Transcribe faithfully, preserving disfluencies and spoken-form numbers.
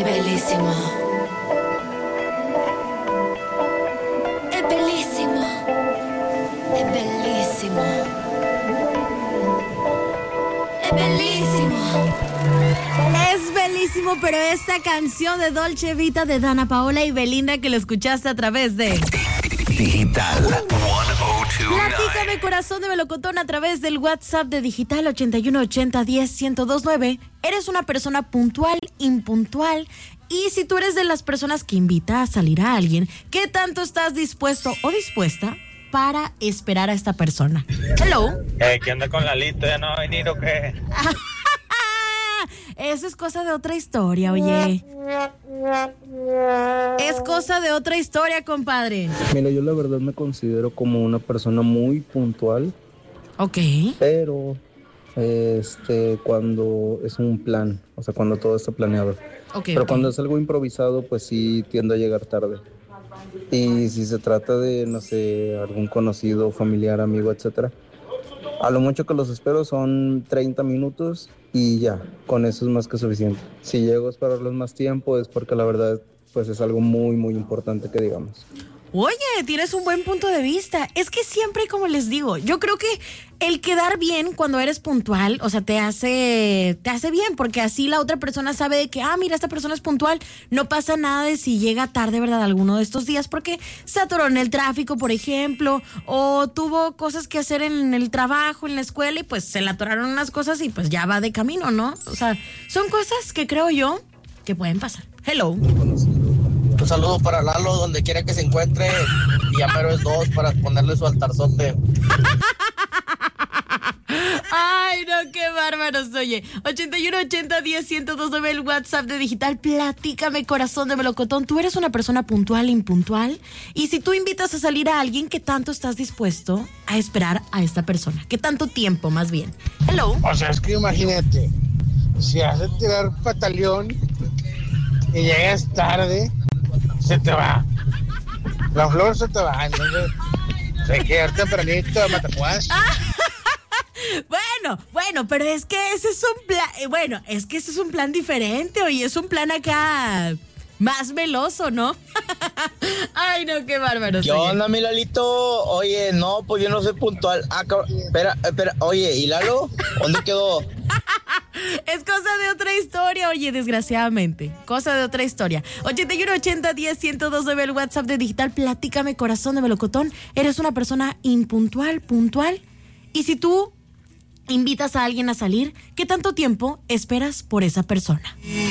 bellissimo. È bellissimo. È bellissimo. È bellissimo. Es bellísimo, pero esta canción de Dolce Vita de Dana Paola y Belinda que lo escuchaste a través de Digital ciento veintinueve. Platícame Corazón de Melocotón a través del WhatsApp de Digital ochenta y uno ochenta diez ciento veintinueve. ¿Eres una persona puntual, impuntual? Y si tú eres de las personas que invita a salir a alguien, ¿qué tanto estás dispuesto o dispuesta para esperar a esta persona? Hello. Eh, ¿Qué onda con Lalito? ¿Ya no va a venir o qué? Eso es cosa de otra historia, oye. Es cosa de otra historia, compadre. Mira, yo la verdad me considero como una persona muy puntual. Ok. Pero, este, cuando es un plan, o sea, cuando todo está planeado. Okay, pero okay. Cuando es algo improvisado, pues sí tiendo a llegar tarde. Y si se trata de, no sé, algún conocido, familiar, amigo, etcétera, a lo mucho que los espero son treinta minutos y ya, con eso es más que suficiente. Si llego a esperarlos más tiempo es porque la verdad, pues es algo muy, muy importante que digamos. Oye, tienes un buen punto de vista. Es que siempre, como les digo, yo creo que el quedar bien cuando eres puntual, o sea, te hace, te hace bien, porque así la otra persona sabe de que, ah, mira, esta persona es puntual. No pasa nada de si llega tarde, ¿verdad? Alguno de estos días, porque se atoró en el tráfico, por ejemplo, o tuvo cosas que hacer en el trabajo, en la escuela, y pues se le atoraron unas cosas y pues ya va de camino, ¿no? O sea, son cosas que creo yo que pueden pasar. Hello. Un saludo para Lalo, donde quiera que se encuentre. Y ya mero es dos para ponerle su altarzote. Ay, no, qué bárbaros, oye. ochenta y uno ochenta diez ciento veintinueve el WhatsApp de Digital. Platícame, Corazón de Melocotón. ¿Tú eres una persona puntual, impuntual? Y si tú invitas a salir a alguien, ¿qué tanto estás dispuesto a esperar a esta persona? ¿Qué tanto tiempo, más bien? Hello. O sea, es que imagínate, si haces tirar pataleón y llegas tarde, se te va. La flor se te va. Entonces, hay que ir tempranito a Matapuás. Bueno, bueno, pero es que ese es un plan, eh, bueno, es que ese es un plan diferente, oye, es un plan acá más veloso, ¿no? Ay, no, qué bárbaro. ¿Qué onda, mi Lalito? Oye, no, pues yo no soy puntual. Ah, cabrón, espera, espera, oye, ¿y Lalo? ¿Dónde quedó? Es cosa de otra historia, oye, desgraciadamente. Cosa de otra historia. ochenta y uno ochenta diez ciento veintinueve el WhatsApp de Digital. Platícame, Corazón de Melocotón. ¿Eres una persona impuntual, puntual? Y si tú invitas a alguien a salir, ¿qué tanto tiempo esperas por esa persona?